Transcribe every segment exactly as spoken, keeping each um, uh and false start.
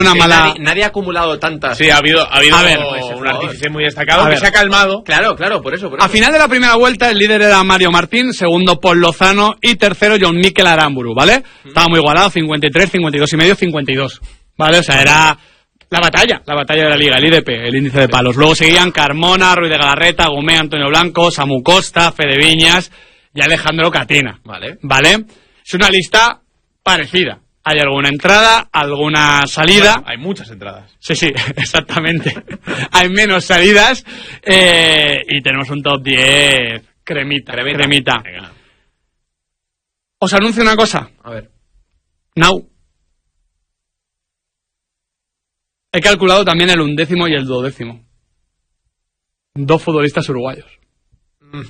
una mala... Nadie, nadie ha acumulado tantas. Sí, ha habido, ha habido A ver, un artífice muy destacado a que ver. se ha calmado. Claro, claro, por eso. Por eso. A final de la primera vuelta, el líder era Mario Martín, segundo Paul Lozano y tercero John Mikel Aramburu, ¿vale? Mm. Estaba muy igualado, cincuenta y tres, cincuenta y dos y medio, cincuenta y dos, ¿vale? O sea, era la batalla, la batalla de la liga, el I D P, el índice de palos. Luego seguían Carmona, Ruiz de Galarreta, Gomé, Antonio Blanco, Samu Costa, Fede Viñas y Alejandro Catena. Vale. ¿Vale? Es una lista parecida. Hay alguna entrada, alguna salida. Bueno, hay muchas entradas. Sí, sí, exactamente. Hay menos salidas eh, y tenemos un top diez cremita, cremita. cremita. Os anuncio una cosa. A ver. Now. He calculado también el undécimo y el duodécimo. Dos futbolistas uruguayos. Mm.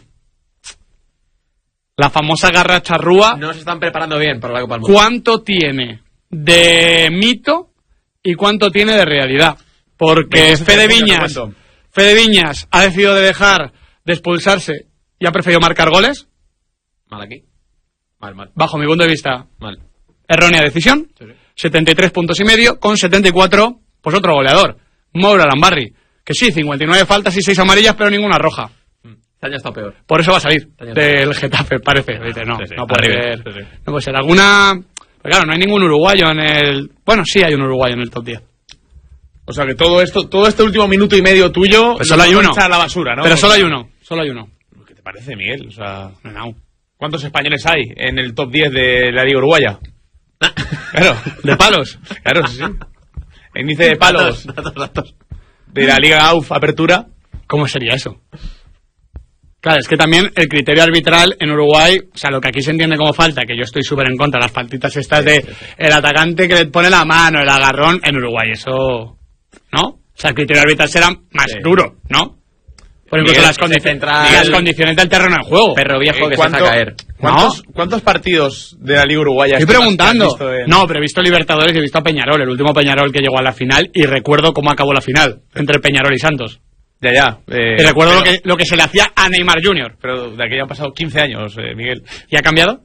La famosa garra charrúa. No se están preparando bien para la Copa del Mundo. ¿Cuánto tiene de mito y cuánto tiene de realidad? Porque Fede Viñas, Fede Viñas ha decidido de dejar de expulsarse y ha preferido marcar goles. Mal aquí. Mal, mal. Bajo mi punto de vista, mal. Errónea decisión. Sí, sí. setenta y tres puntos y medio con setenta y cuatro, pues otro goleador, Mauro Alambarri, que sí, cincuenta y nueve faltas y seis amarillas, pero ninguna roja. Este año está peor. Por eso va a salir del Getafe, parece. Dice, no, sí, sí, no puede arriba, ser. sí, sí. No puede ser. Alguna... Pues claro, no hay ningún uruguayo en el... Bueno, sí hay un uruguayo en el top diez. O sea que todo esto, todo este último minuto y medio tuyo... Pero solo hay uno. A la basura, ¿no? Pero solo hay uno. Solo hay uno. ¿Qué te parece, Miguel? O sea... No, no. ¿Cuántos españoles hay en el top diez de la Liga Uruguaya? Claro. ¿De palos? Claro, sí, sí. El índice de palos datos, datos, datos. de la Liga A U F Apertura. ¿Cómo sería eso? Claro, es que también el criterio arbitral en Uruguay, o sea, lo que aquí se entiende como falta, que yo estoy súper en contra, las faltitas estas sí, de sí, sí. el atacante que le pone la mano, el agarrón, en Uruguay, eso... ¿No? O sea, el criterio arbitral será más sí. duro, ¿no? Por incluso las, condi central, las condiciones del terreno de juego. Perro viejo que se deja caer. ¿Cuántos, ¿No? ¿Cuántos partidos de la Liga Uruguaya? Estoy preguntando. En... No, pero he visto Libertadores y he visto a Peñarol, el último Peñarol que llegó a la final, y recuerdo cómo acabó la final, entre Peñarol y Santos. Ya, ya. Eh, y recuerdo pero, lo, que, lo que se le hacía a Neymar junior Pero de aquello han pasado quince años, eh, Miguel. ¿Y ha cambiado?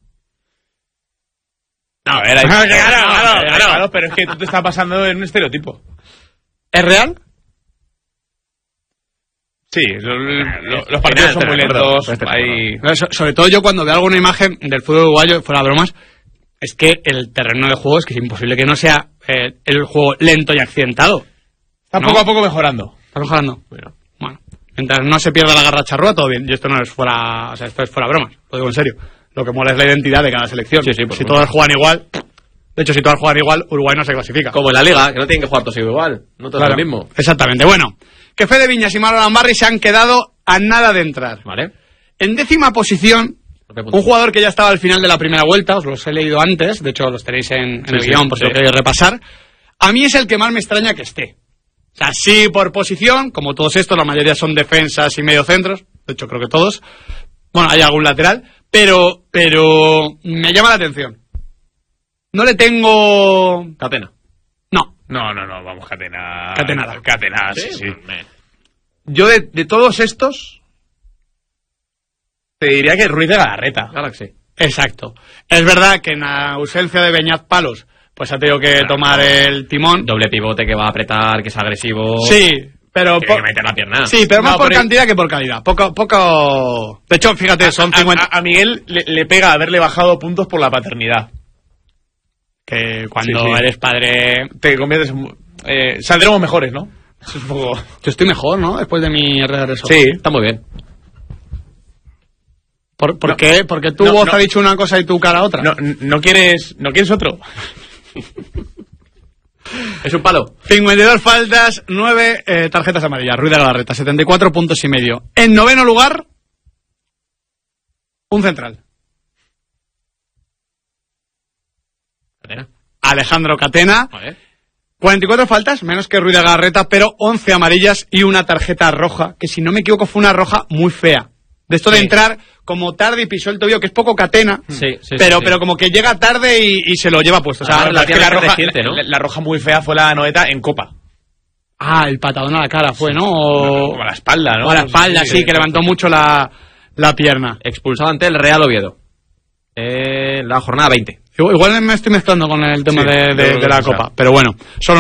No, era... claro, claro, claro, claro, claro, pero es que tú te estás pasando en un estereotipo. ¿Es real? Sí, lo, lo, los partidos son muy lentos. Hay... Sobre todo yo cuando veo alguna imagen del fútbol uruguayo, fuera de bromas, es que el terreno de juego es que es imposible que no sea eh, el juego lento y accidentado. Está ¿no? poco a poco mejorando. ¿Está mejorando? Bueno, bueno, mientras no se pierda la garra charrúa, todo bien. Y esto no es fuera, o sea, esto es fuera bromas, lo digo en serio. Lo que mola es la identidad de cada selección. Sí, sí, si todas juegan igual, de hecho, si todas juegan igual, Uruguay no se clasifica. Como en la Liga, que no tienen que jugar todos igual, no todos claro, lo mismo. Exactamente, bueno. Que Fede Viñas y Mauro Alambarri se han quedado a nada de entrar. Vale. En décima posición, un jugador que ya estaba al final de la primera vuelta, os los he leído antes, de hecho los tenéis en, en sí, el sí, guión por si sí. lo queréis repasar. A mí es el que más me extraña que esté. O sea, sí por posición, como todos estos, la mayoría son defensas y mediocentros, de hecho creo que todos. Bueno, hay algún lateral, pero, pero me llama la atención. No le tengo... Catena. No. No, no, no, vamos, Catena. Catenada. Catena, sí, sí. sí. Yo de, de todos estos, te diría que Ruiz de Galarreta. Galaxy. Exacto. Es verdad que en la ausencia de Beñat Palos, pues ha tenido que claro, tomar no. el timón. Doble pivote que va a apretar, que es agresivo. Sí, pero... Que por... que meter la pierna. Sí, pero más no, por pero... cantidad que por calidad. Poco, poco... De hecho, fíjate, son a, cincuenta... A, a Miguel le, le pega haberle bajado puntos por la paternidad. Que cuando sí, sí. eres padre... Te conviertes en... Eh, saldremos mejores, ¿no? Es un poco... Yo estoy mejor, ¿no? Después de mi regreso. Sí, está muy bien. ¿Por, por no, qué? Porque tu no, voz no, ha dicho una cosa y tu cara otra. No, no quieres, no quieres otro. Es un palo. cincuenta y dos faltas, nueve eh, tarjetas amarillas. Ruiz de Galarreta, setenta y cuatro puntos y medio. En noveno lugar, un central. Catena. Alejandro Catena. Vale. cuarenta y cuatro faltas, menos que Ruiz de Galarreta, pero once amarillas y una tarjeta roja, que si no me equivoco fue una roja muy fea. De esto sí. de entrar como tarde y pisó el tobillo, que es poco Catena, sí, sí, pero, sí, sí. pero como que llega tarde y, y se lo lleva puesto. O sea, ah, la, la, la, roja, reciente, ¿no? la, la roja muy fea fue la Noeta en Copa. Ah, el patadón a la cara fue, ¿no? O, como a la espalda, ¿no? O a la espalda, sí, sí, sí que levantó mucho la, la pierna. Expulsado ante el Real Oviedo. Eh, la jornada veinte. Igual me estoy mezclando con el tema sí, de, de, de, de la Copa, pero bueno, solo